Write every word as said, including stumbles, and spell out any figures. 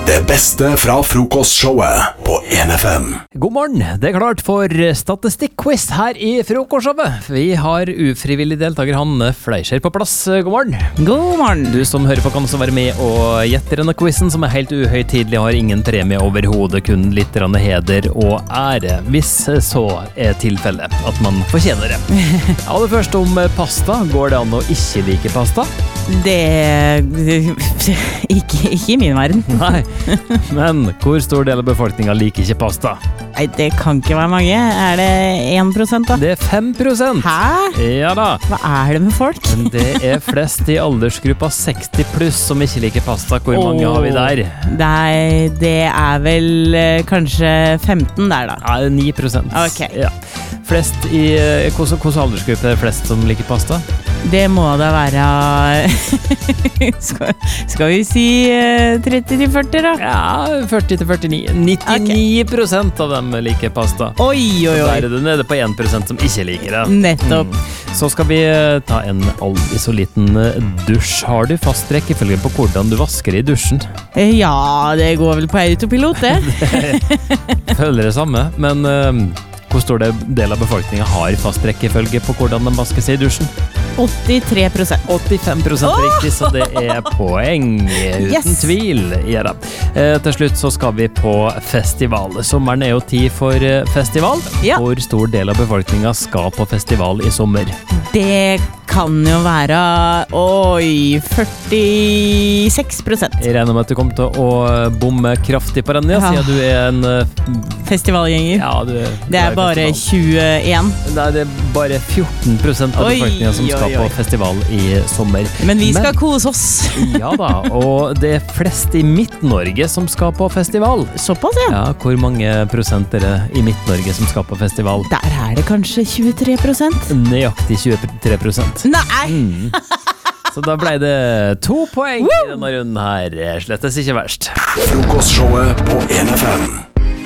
Det beste fra frokostshowet på en F M. God morgen, det er klart for statistikk-quiz her i frokostshowet. Vi har ufrivillig deltaker Hanne Fleischer på plass. God morgen. God morgen. Du som hører på kan også være med og gjette denne quizen, som er helt uhøytidelig og har ingen premie overhodet, kun litt grann heder og ære, hvis så er tilfellet at man fortjener det. Aller først om pasta. Går det an å ikke like pasta? Det... Ikke, ikke i min verden. Nei, men hvor stor del av befolkningen liker ikke pasta? Nei, det kan ikke være mange. Er det én prosent da? Det er fem prosent. Hæ? Ja da. Hva er det med folk? Men det er flest i aldersgruppa seksti pluss som ikke liker pasta. Hvor mange har vi der? Nei, det er vel eh, kanskje femten der da. Ja, ni prosent. Ok. Ja. Flest i... Hvordan hvordan aldersgruppe er det flest som liker pasta? Det må da være... skal, skal vi si eh, tretti til førti da? Ja, førti til førtini. nittini prosent av dem liker pasta. Oi, oi, Der oi. er det nede på én prosent som ikke liker det. Nettopp. Mm. Så skal vi eh, ta en aldri så liten eh, dusj. Har du fast rekkefølge på hvordan du vasker i dusjen? Eh, Ja, det går vel på autopilot, det. Føler det samme, men eh, hvor stor del av befolkningen har fast rekkefølge på hvordan de vasker seg i dusjen? åttitre prosent. åttifem prosent riktig, så det er poeng, uten Yes! tvil. Ja da. Eh, til slutt så skal vi på festival. Sommeren er jo tid for eh, festival. Ja. Hvor stor del av befolkningen skal på festival i sommer? Det kan jo være, oi, førtiseks prosent. Jeg regner med at du kommer til å bomme kraftig på den, ja, Ja. siden du er en... eh, Festivalgjenger. Ja, du, du Det er bare festival. tjueen. Nei, det er bare fjorten prosent av Oi, befolkningen som skal oi, oi. på festival i sommer. Men vi skal Men- kose oss. Ja da, og det er flest i Midt-Norge som skal på festival. Såpass, ja. Ja, hvor mange prosent er det i Midt-Norge som skal på festival? Der er det kanskje tjuetre prosent. Nøyaktig tjuetre prosent. Nei! Mm. Så da ble det to poeng i denne runden her. Slettes ikke verst. Frokostshowet på en F M.